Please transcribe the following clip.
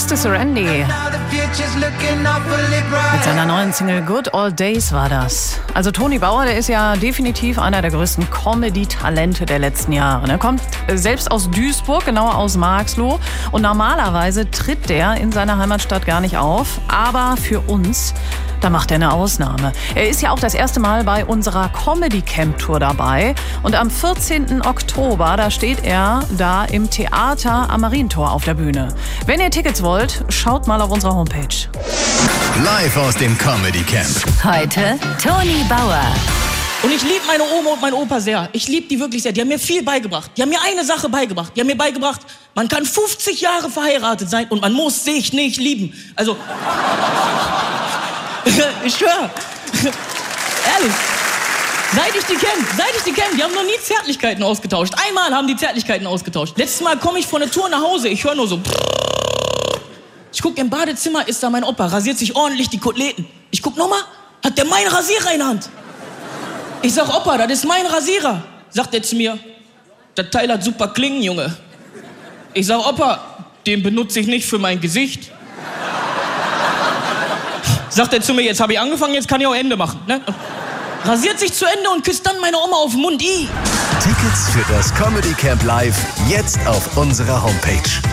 Justice Randy. Mit seiner neuen Single Good Old Days war das. Also Toni Bauer, der ist ja definitiv einer der größten Comedy-Talente der letzten Jahre. Er kommt selbst aus Duisburg, genauer aus Marxloh. Und normalerweise tritt der in seiner Heimatstadt gar nicht auf. Aber für uns, da macht er eine Ausnahme. Er ist ja auch das erste Mal bei unserer Comedy-Camp-Tour dabei. Und am 14. Oktober, da steht er da im Theater am Marientor auf der Bühne. Wenn ihr Tickets wollt, schaut mal auf unserer Homepage. Live aus dem Comedy Camp. Heute Toni Bauer. Und ich liebe meine Oma und meinen Opa sehr. Ich liebe die wirklich sehr. Die haben mir viel beigebracht. Die haben mir eine Sache beigebracht. Die haben mir beigebracht, man kann 50 Jahre verheiratet sein und man muss sich nicht lieben. Also, ich schwöre. Ehrlich. Seit ich die kenne, die haben noch nie Zärtlichkeiten ausgetauscht. Einmal haben die Zärtlichkeiten ausgetauscht. Letztes Mal komme ich von der Tour nach Hause, ich höre nur so. Ich gucke im Badezimmer, ist da mein Opa, rasiert sich ordentlich die Koteletten. Ich guck nochmal, hat der meinen Rasierer in der Hand. Ich sag, Opa, das ist mein Rasierer. Sagt er zu mir, das Teil hat super Klingen, Junge. Ich sag, Opa, den benutze ich nicht für mein Gesicht. Sagt er zu mir, jetzt habe ich angefangen, jetzt kann ich auch Ende machen. Ne? Rasiert sich zu Ende und küsst dann meine Oma auf den Mund. Tickets für das Comedy Camp Live jetzt auf unserer Homepage.